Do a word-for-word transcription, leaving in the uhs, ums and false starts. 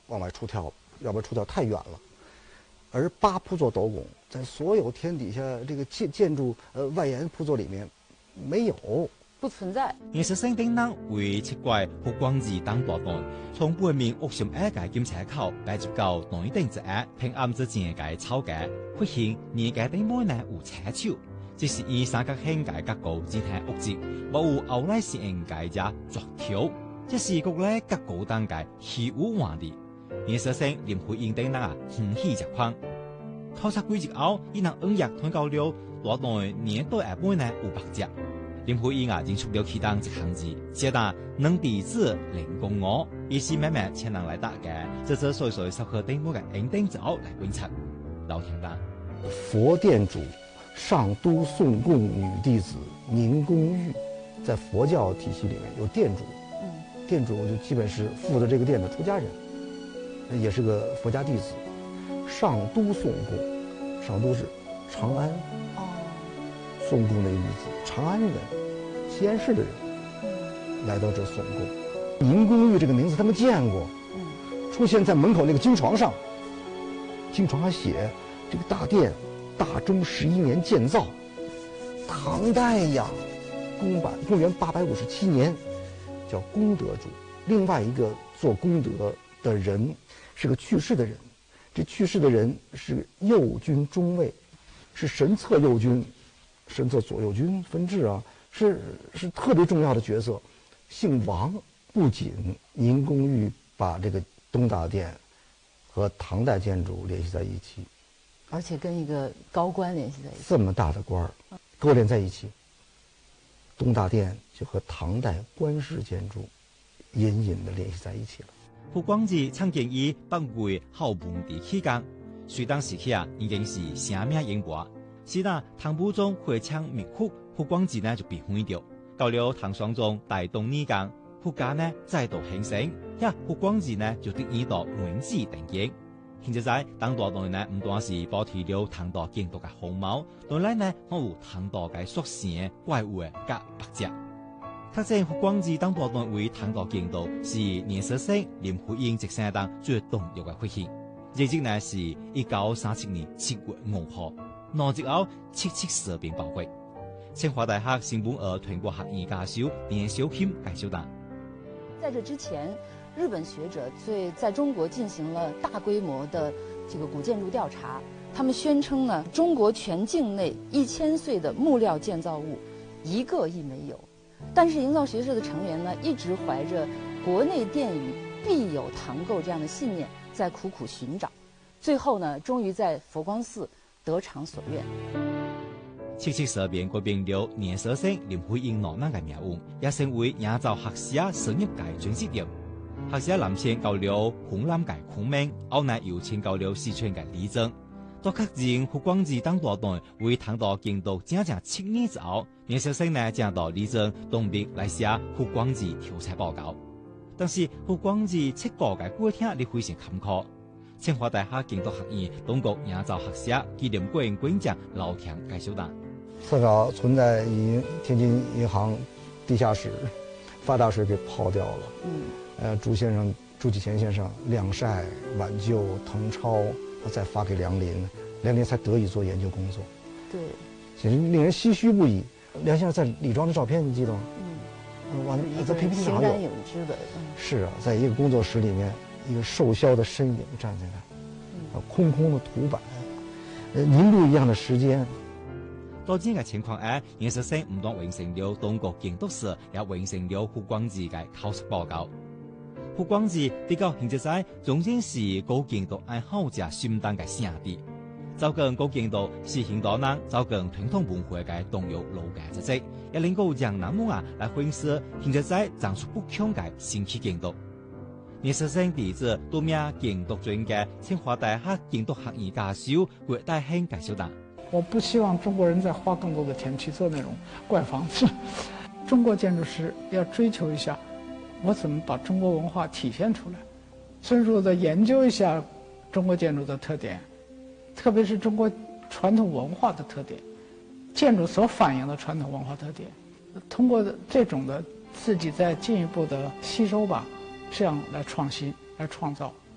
往外出跳，要不然出跳太远了。而八铺座斗拱在所有天底下这个建建筑呃外延铺座里面没有， 不存在。 艺术性顶人为七怪福光寺当大段，从背面屋上矮界检查口摆入到内顶之下，平暗之前界草架，发现年界顶每呢有车手，即是以三角形界结构之体屋脊，无有后来是应界只鑿条，这是国内各高档界虚无换的。艺术性林徽因等人啊，欢喜实况。考察几日后，伊能硬约推到了大段年代下尾呢有白只。林徽因啊，认出了其中一行字，写得能弟子零公我，意思慢慢请人来打嘅，这这岁岁适合顶某嘅应顶之后来观察。老听到， 佛殿主上都宋贡女弟子宁公玉，在佛教体系里面有殿主，嗯，殿主就基本是负责这个殿的出家人，也是个佛家弟子。上都宋贡，上都是长安，哦，宋贡的女子，长安人，西安市的人，嗯，来到这宋贡。宁公玉这个名字他们见过，嗯，出现在门口那个金床上，金床上写这个大殿大中十一年建造，唐代呀，公版公元八百五十七年，叫功德主。另外一个做功德的人是个去世的人。这去世的人是右军中尉，是神策右军，神策左右军分治啊，是是特别重要的角色，姓王。不仅宁公玉把这个东大殿和唐代建筑联系在一起， 而且跟一个高官联系在一起， 这么大的官儿勾连在一起，东大殿就和唐代官式建筑隐隐的联系在一起了。 福光寺曾经以北魏孝文帝起工，隋唐时期啊，已经是声名远播。是那唐武宗会抢灭福，福光寺呢就被毁掉。到了唐爽宗大东年间，福家呢再度兴盛，呀，福光寺呢就得以到文字定型。现在在当大段呢，唔单是保持了唐代建筑嘅风貌，当然呢，还有唐代嘅属性怪物嘅白只。确证福光寺当大段为唐代建筑是年十生林徽因一生当最重要嘅发现。日子呢是一九三七年七月五号，两日后七七事变爆发。清华大学新闻学传播学院教授连小钦介绍道： 在这之前，日本学者对在中国进行了大规模的这个古建筑调查，他们宣称呢，中国全境内一千岁的木料建造物一个亦没有。但是营造学社的成员呢，一直怀着国内殿宇必有唐构这样的信念，在苦苦寻找，最后呢，终于在佛光寺得偿所愿。 七七事变改变了年十生林徽因老人的命运，也成为营造学社商业界转折点。學社南遷到了湖南界昆明，後來又遷到了四川界麗江。到確認福光寺當大段為唐代建築整整七年之後，年少生呢將到麗江東邊來寫福光寺調查報告。但是福光寺設計嘅過程你非常坎坷。清華大學建築學院東國營造學社紀念館館長老田介紹道： 測稿存在於天津銀行地下室，發大水給泡掉了。嗯。呃，朱先生、朱启賢先生晾曬、挽救、謄抄，再發給梁林，梁林才得以做研究工作。 對， 簡直令人唏噓不已。梁先生在李莊的照片，你記得嗎？ 嗯， 完在 P P T 上有。 形單影隻的。嗯。 是啊，在一個工作室裡面，一個瘦削的身影站在那，啊，空空的圖板，呃，凝露一樣的時間。 到這個情況下，研究生唔但完成了東國建築師，也完成了福光寺嘅考察報告。福光寺比較現在在總經是高建築愛好者心當嘅聖地，走近高建築是很多人走近傳統文化嘅動搖路嘅跡跡，也能夠讓人們啊來分析現在在長出不強嘅新起建築。研究生弟子多名建築專家，清華大學建築學院教授郭大興介紹道： 我不希望中國人再花更多的錢去做那種怪房子，中國建築師要追求一下，我怎麼把中國文化體現出來，深入的研究一下中國建築的特點，特別是中國傳統文化的特點，建築所反映的傳統文化特點，通過這種的自己再進一步的吸收吧，這樣來創新，來創造。